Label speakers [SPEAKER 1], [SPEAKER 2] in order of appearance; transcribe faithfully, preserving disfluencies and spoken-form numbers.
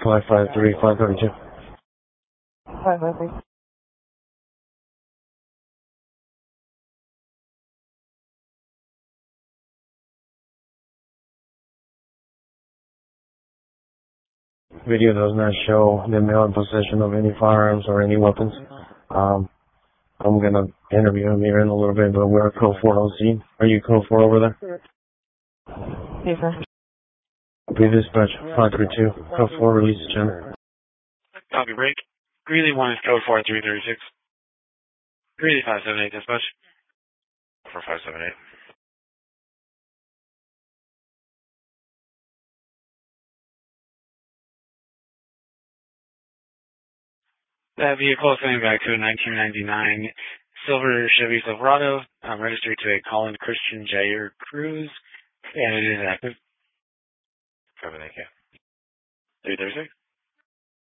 [SPEAKER 1] five five three, five thirty-two.
[SPEAKER 2] five five three.
[SPEAKER 1] Video does not show the male in possession of any firearms or any weapons. Um, I'm going to interview him here in a little bit, but we're code four on scene. Are you code four over there?
[SPEAKER 2] Yes, sir.
[SPEAKER 1] Be dispatch five three two. Code four, release the channel.
[SPEAKER 3] Copy break. Greeley one is code four three three six. Greeley five seven eight dispatch. For five seven eight. That vehicle is coming back to a nineteen ninety-nine silver Chevy Silverado, um, registered to a Colin Christian Jair Cruz, and it is active. Copy that, yeah. three thirty-six.